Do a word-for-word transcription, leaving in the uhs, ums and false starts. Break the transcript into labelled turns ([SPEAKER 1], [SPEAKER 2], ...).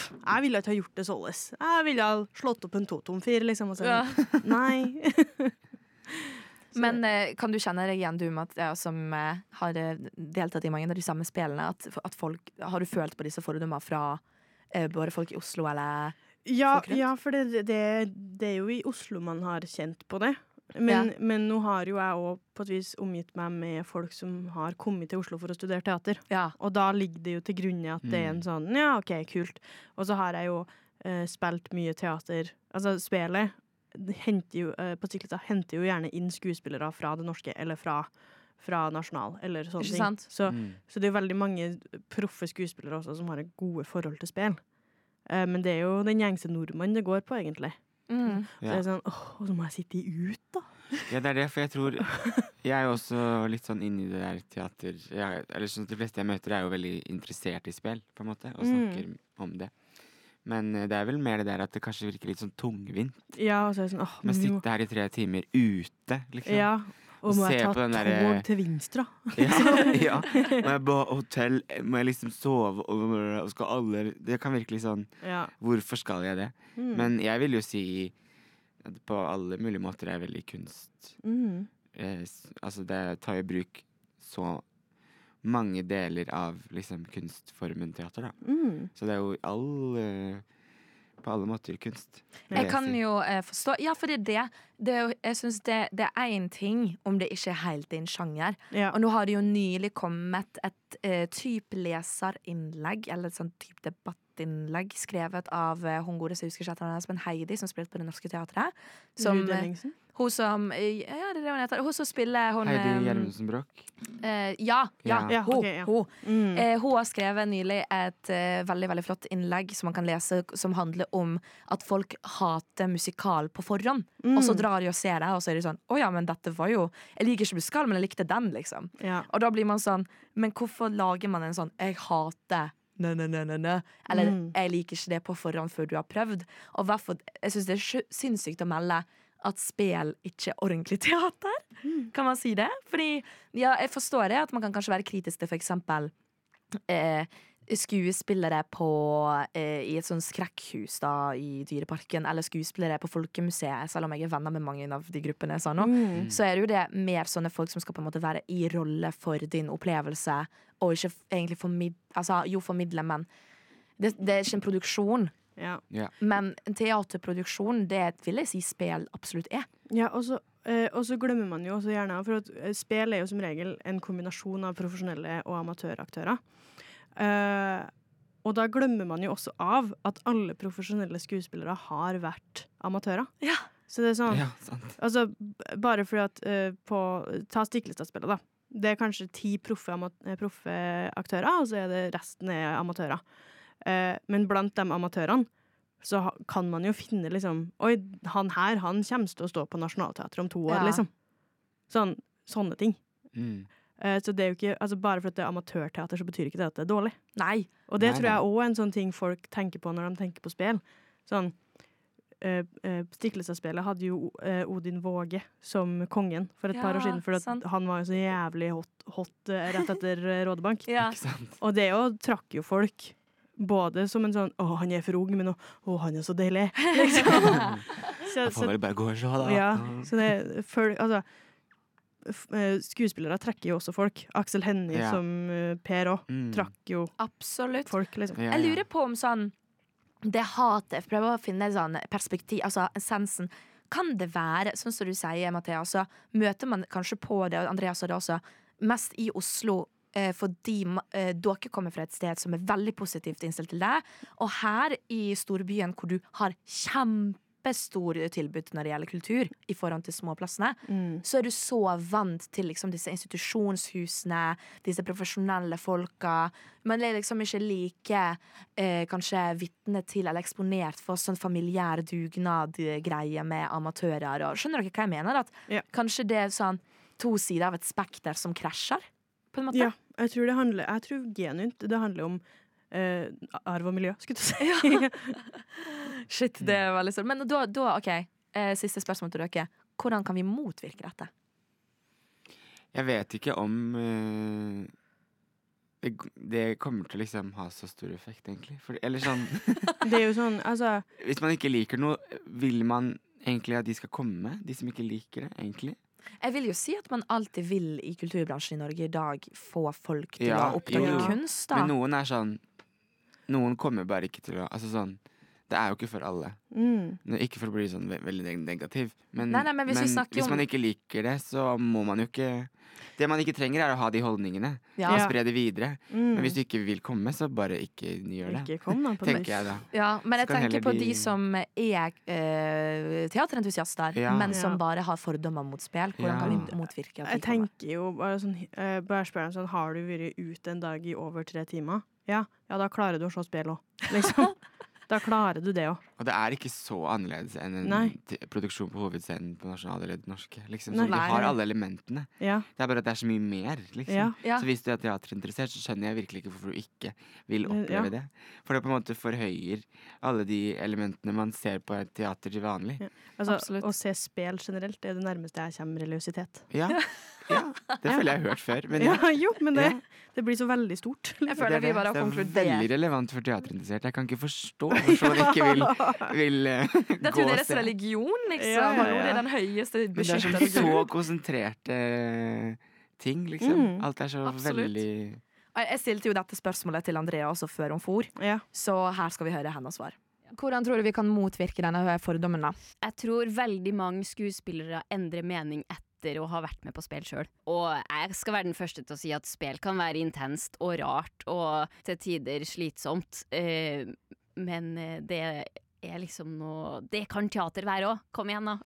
[SPEAKER 1] jeg ville ikke ha gjort det såles. Jeg ville ha slått opp en to-tom-fire, liksom. Og så,
[SPEAKER 2] Ja.
[SPEAKER 1] Nei.
[SPEAKER 2] Men eh, kan du kjenne deg igjen, du, med at, ja, som eh, har eh, deltatt i mange av de samme spillene, at, at folk, har du følt på disse fordommer fra eh, både folk i Oslo eller
[SPEAKER 1] Ja,
[SPEAKER 2] folk rundt?
[SPEAKER 1] ja for det, det, det er jo i Oslo man har kjent på det. Men,
[SPEAKER 2] Ja.
[SPEAKER 1] men nå har jo jeg også på et vis omgitt meg med folk som har kommet til Oslo for å studere teater.
[SPEAKER 2] Ja.
[SPEAKER 1] Og da ligger det jo til grunne at det er en sånn, ja, ok, kult. Og så har jeg jo eh, spilt mye teater. Altså, spillet henter jo, eh, på Stiklestad henter jo gjerne inn skuespillere fra det norske, eller fra, fra Nasjonal, eller sånne
[SPEAKER 2] Ikke
[SPEAKER 1] ting.
[SPEAKER 2] sant?
[SPEAKER 1] Så,
[SPEAKER 3] Mm.
[SPEAKER 1] så det er veldig mange proffe skuespillere også som har et gode forhold til spill. Eh, men det er jo den gjengse nordmann det går på, egentlig.
[SPEAKER 2] Mm.
[SPEAKER 1] Så det er sånn, åh, så må jeg sitte i ut, da.
[SPEAKER 3] Ja, det er det, for jeg tror Jeg er jo også litt sånn inni det der teater jeg, Eller sånn at de fleste jeg møter er jo veldig interessert i spill, på en måte, og snakker om det. Men eh, det er vel mer det der at det kanskje virker litt sånn tungvint.
[SPEAKER 1] Ja, og så er det sånn, åh,
[SPEAKER 3] Men
[SPEAKER 1] men vi må,
[SPEAKER 3] sitte her i tre timer ute, liksom.
[SPEAKER 1] ja, og må
[SPEAKER 3] se
[SPEAKER 1] jeg ta
[SPEAKER 3] på den
[SPEAKER 1] tog
[SPEAKER 3] derre-
[SPEAKER 1] til Vinstra?
[SPEAKER 3] Ja, ja. Må jeg på hotell, må jeg liksom sove, og, og skal alle Det kan virkelig sånn
[SPEAKER 1] Ja.
[SPEAKER 3] Hvorfor skal jeg det?
[SPEAKER 1] Mm.
[SPEAKER 3] Men jeg vil jo si at på alle mulige måter er veldig kunst.
[SPEAKER 1] Mm.
[SPEAKER 3] Eh, s- altså det tar i bruk så mange deler av liksom kunstformen teater, da.
[SPEAKER 1] Mm.
[SPEAKER 3] Så det er jo all eh, på alle måter kunst. vil
[SPEAKER 2] Jeg kan
[SPEAKER 3] si.
[SPEAKER 2] jo eh, forstå Ja, for det er det, det er jo, Jeg synes det, det er en ting om det ikke er helt din sjanger.
[SPEAKER 1] Ja.
[SPEAKER 2] Og nå har det jo nylig kommet et eh, type leserinnlegg, eller et sånn type debattinnlegg, skrevet av eh, hun gode, så jeg husker ikke etternavnet hennes, men Heidi, som spilte på Det Norske Teatret. Som,
[SPEAKER 1] Ruud
[SPEAKER 2] eh,
[SPEAKER 1] Ellingsen?
[SPEAKER 2] hun som eh, Ja, det er det hun heter. Hun som spiller hun,
[SPEAKER 3] Heidi
[SPEAKER 2] eh,
[SPEAKER 3] Gjermundsen Broch.
[SPEAKER 2] eh, ja, ja,
[SPEAKER 3] Ja.
[SPEAKER 1] Ja,
[SPEAKER 2] hun.
[SPEAKER 1] ok, ja.
[SPEAKER 2] hun.
[SPEAKER 1] Mm.
[SPEAKER 2] Eh, hun har skrevet nylig et eh, veldig veldig flott innlegg som man kan lese, som handler om at folk hater musikal på forhånd.
[SPEAKER 1] Mm.
[SPEAKER 2] Og så drar de og ser det, og så er de sånn Å ja, men dette var jo Jeg liker ikke musikal, men jeg likte den, liksom.
[SPEAKER 1] Ja.
[SPEAKER 2] Og da blir man sånn Men hvorfor lager man en sånn Jeg hater nø, nø, nø, nø, nø. Eller
[SPEAKER 1] Mm.
[SPEAKER 2] jeg liker ikke det på forhånd før du har prøvd. Og hverfor Jeg synes det er sj- sinnssykt å melde at spel ikke er ordentlig teater. Kan man si det? Fordi ja, jeg forstår det at man kan kanskje være kritisk til for eksempel eh, skuespillere på eh, i et sånn skrekkhus da i Dyreparken, eller skuespillere på Folkemuseet, selv om jeg er venner med mange av de gruppene jeg sa nå,
[SPEAKER 1] Mm.
[SPEAKER 2] så er det jo det mer sånne folk som skal på en måte være i rolle for din opplevelse, og ikke f- egentlig formid altså, jo formidle, men det, det er ikke en produksjon.
[SPEAKER 1] Ja.
[SPEAKER 3] Ja.
[SPEAKER 2] Men en teaterproduksjon, det vil jeg si spill absolutt er.
[SPEAKER 1] Ja, og så eh, og så glemmer man jo også gjerne, for at eh, spill er jo som regel en kombinasjon av profesjonelle og amatøraktører. Eh, og da glemmer man jo også av at alle profesjonelle skuespillere har vært amatører.
[SPEAKER 2] Ja.
[SPEAKER 1] Så det er sånn,
[SPEAKER 3] Ja, sant.
[SPEAKER 1] altså b- bare fordi at eh, på, ta Stiklestad-spillet da, det er kanskje ti proffe, ama- eh, proffe aktører, og så er det resten er amatører. Eh, men blant de amatørene så ha- kan man jo finne liksom, oi, han her, han kommer til å stå på Nationalteatret om to år,
[SPEAKER 2] Ja.
[SPEAKER 1] liksom. Sånn, sånne ting.
[SPEAKER 3] Mm.
[SPEAKER 1] Eh, så det er jo ikke, altså bare for at det er amatørteater, så betyr ikke det at det er dårlig.
[SPEAKER 2] Nei.
[SPEAKER 1] Og det
[SPEAKER 3] Nei,
[SPEAKER 1] tror
[SPEAKER 3] nei.
[SPEAKER 1] jeg også er en sånn ting folk tenker på når de tenker på spill. Sånn, uh, uh, Stiklestad-spillet hadde jo eh, Odin Våge som kongen for et
[SPEAKER 2] Ja,
[SPEAKER 1] par år siden, for at
[SPEAKER 2] sant.
[SPEAKER 1] han var jo så jævlig hot, hot eh, rett etter eh, Rådebank.
[SPEAKER 2] Ja.
[SPEAKER 3] Ikke sant?
[SPEAKER 1] Og det jo trakk jo folk både som en sånn, å, han er for ung, men å, å, han er så deilig. Liksom. så,
[SPEAKER 3] Jeg får
[SPEAKER 1] så,
[SPEAKER 3] vel bare gå og se, da.
[SPEAKER 1] ja, så det, for, altså, f, eh, skuespillere trekker jo også folk. Aksel Hennie
[SPEAKER 3] Ja.
[SPEAKER 1] som eh, Per også,
[SPEAKER 3] Mm.
[SPEAKER 1] trakk jo
[SPEAKER 2] Absolutt.
[SPEAKER 1] folk, liksom.
[SPEAKER 3] Ja,
[SPEAKER 2] Jeg
[SPEAKER 3] ja.
[SPEAKER 2] lurer på om sånn det hatet, jeg prøver å finne sånn perspektiv, altså essensen. Kan det være, sånn som du sier, Mathea, så møter man kanskje på det, og Andreas sa det også, mest i Oslo, eh, fordi ma- eh, dere kommer fra et sted som er veldig positivt innstilt til det, og her i storbyen hvor du har kjempestor tilbud når det gjelder kultur i forhold til småplassene,
[SPEAKER 1] Mm.
[SPEAKER 2] så er du så vant til liksom disse institusjonshusene, disse profesjonelle folka. Man er liksom ikke like eh, kanskje vitne til eller eksponert for sånn familiær dugnad-greie med amatører. Og, skjønner dere hva jeg mener? At
[SPEAKER 1] Ja.
[SPEAKER 2] kanskje det er sånn to sider av et spekter som krasjer, på en måte?
[SPEAKER 1] Ja, jeg tror det handler, jeg tror genuint det handler om eh, arv og miljø, skulle jeg si.
[SPEAKER 2] Shit, det er veldig stort. Men da, da ok, eh, siste spørsmål til dere. Hvordan kan vi motvirke dette?
[SPEAKER 3] Jeg vet ikke om eh, det, det kommer til å liksom ha så stor effekt, egentlig. For, eller sånn
[SPEAKER 1] Det er jo sånn, altså
[SPEAKER 3] Hvis man ikke liker noe, vil man egentlig at de skal komme? De som ikke liker det, egentlig?
[SPEAKER 2] Jeg vil jo si at man alltid vil i kulturbransjen i Norge i dag få folk til
[SPEAKER 3] Ja,
[SPEAKER 2] å oppdage
[SPEAKER 1] jo.
[SPEAKER 2] kunst. Da.
[SPEAKER 3] Men noen er sånn Noen kommer bare ikke til å Altså sånn Det er jo ikke for alle.
[SPEAKER 1] mm.
[SPEAKER 3] Nå, ikke for å bli sånn ve veldig neg- negativ, men,
[SPEAKER 2] Nei, nei, men hvis vi snakker
[SPEAKER 3] hvis
[SPEAKER 2] om-
[SPEAKER 3] man ikke liker det, så må man jo ikke Det man ikke trenger, er å ha de holdningene.
[SPEAKER 2] Ja.
[SPEAKER 3] Og
[SPEAKER 1] Ja.
[SPEAKER 3] spre det videre.
[SPEAKER 1] Mm.
[SPEAKER 3] Men hvis du ikke vil komme, så bare ikke gjør det.
[SPEAKER 1] Ikke kom da på
[SPEAKER 3] Tenker
[SPEAKER 1] det.
[SPEAKER 3] jeg da.
[SPEAKER 2] Ja, men jeg
[SPEAKER 3] Skal
[SPEAKER 2] tenker
[SPEAKER 3] heller
[SPEAKER 2] på
[SPEAKER 3] de-
[SPEAKER 2] de som er eh, teaterentusiaster,
[SPEAKER 3] Ja.
[SPEAKER 2] men som
[SPEAKER 1] Ja.
[SPEAKER 2] bare har fordommer mot spill. Hvordan
[SPEAKER 3] Ja.
[SPEAKER 2] kan vi motvirke at de
[SPEAKER 1] Jeg
[SPEAKER 2] kommer?
[SPEAKER 1] tenker jo bare sånn uh, Bare spør dem sånn, har du vært ute en dag i over tre timer? Ja, ja da klarer du å se spill også. Liksom. Da klarer du det også.
[SPEAKER 3] Og det er ikke så annerledes enn en
[SPEAKER 1] Nei.
[SPEAKER 3] t- produksjon på hovedscenen på Nasjonal eller Det Norske. Liksom.
[SPEAKER 1] Nei.
[SPEAKER 3] Så de har alle elementene.
[SPEAKER 1] Ja,
[SPEAKER 3] Det er bare at det er så mye mer. Liksom.
[SPEAKER 1] ja.
[SPEAKER 2] Ja.
[SPEAKER 3] Så hvis du er teaterinteressert, så skjønner jeg virkelig ikke hvorfor du ikke vil
[SPEAKER 1] Men,
[SPEAKER 3] oppleve
[SPEAKER 1] ja.
[SPEAKER 3] det. For det på en måte forhøyer alle de elementene man ser på et teater til vanlig.
[SPEAKER 1] Ja. Altså,
[SPEAKER 2] Absolutt.
[SPEAKER 1] å se spill generelt er det nærmeste jeg kommer religiøsitet.
[SPEAKER 3] Ja, ja. Det føler jeg har hørt før. Men
[SPEAKER 1] Ja,
[SPEAKER 3] ja.
[SPEAKER 1] jo, men det,
[SPEAKER 3] Ja.
[SPEAKER 1] det blir så veldig stort.
[SPEAKER 2] Jeg føler
[SPEAKER 3] det,
[SPEAKER 2] vi
[SPEAKER 3] er
[SPEAKER 2] bare har
[SPEAKER 3] det. det er
[SPEAKER 2] konkludert.
[SPEAKER 3] veldig relevant for teaterinteresserte. Jeg kan ikke forstå hvorfor de ikke vil, vil uh,
[SPEAKER 2] Det er
[SPEAKER 3] gå
[SPEAKER 2] jo
[SPEAKER 3] og
[SPEAKER 2] deres
[SPEAKER 3] se.
[SPEAKER 2] religion, liksom.
[SPEAKER 1] Ja, ja,
[SPEAKER 2] Hallo,
[SPEAKER 1] ja.
[SPEAKER 2] det er den høyeste
[SPEAKER 3] Men det er
[SPEAKER 2] beskyttede
[SPEAKER 3] så, så
[SPEAKER 2] religion.
[SPEAKER 3] konsentrerte ting, liksom.
[SPEAKER 1] Mm.
[SPEAKER 3] Alt er så
[SPEAKER 2] Absolutt.
[SPEAKER 3] veldig
[SPEAKER 2] Jeg stilte jo dette spørsmålet til Andrea også før hun for,
[SPEAKER 1] Ja.
[SPEAKER 2] så her skal vi høre hennes svar. Hvordan tror du vi kan motvirke denne fordommen, da?
[SPEAKER 4] Jeg tror veldig mange skuespillere endrer mening etter å ha vært med på spill sjøl. Og jeg skal være den første til å si at spill kan være intenst og rart og til tider slitsomt. Eh, men eh, det er liksom noe Det kan teater være òg. Kom igjen, da.